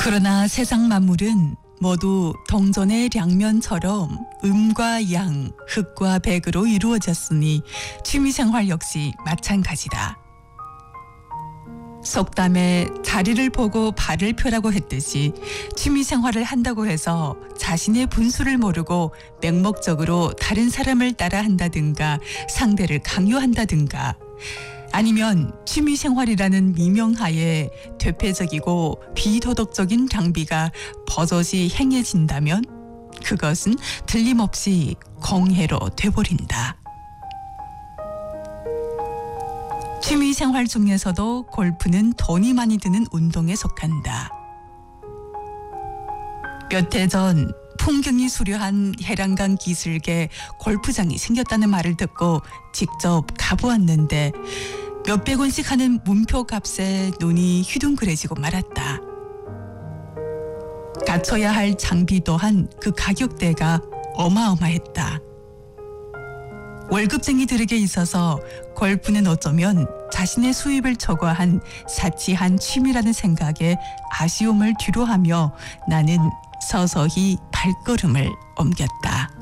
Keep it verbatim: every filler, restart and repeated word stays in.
그러나 세상 만물은 모두 동전의 량면처럼 음과 양, 흑과 백으로 이루어졌으니 취미생활 역시 마찬가지다. 속담에 자리를 보고 발을 펴라고 했듯이 취미생활을 한다고 해서 자신의 분수를 모르고 맹목적으로 다른 사람을 따라 한다든가 상대를 강요한다든가 아니면 취미생활이라는 미명하에 퇴폐적이고 비도덕적인 낭비가 버젓이 행해진다면 그것은 틀림없이 공해로 돼버린다. 취미생활 중에서도 골프는 돈이 많이 드는 운동에 속한다. 몇 해 전 풍경이 수려한 해란강 기슭에 골프장이 생겼다는 말을 듣고 직접 가보았는데 몇백 원씩 하는 문표 값에 눈이 휘둥그레지고 말았다. 갖춰야 할 장비 또한 그 가격대가 어마어마했다. 월급쟁이들에게 있어서 골프는 어쩌면 자신의 수입을 초과한 사치한 취미라는 생각에 아쉬움을 뒤로하며 나는 서서히 발걸음을 옮겼다.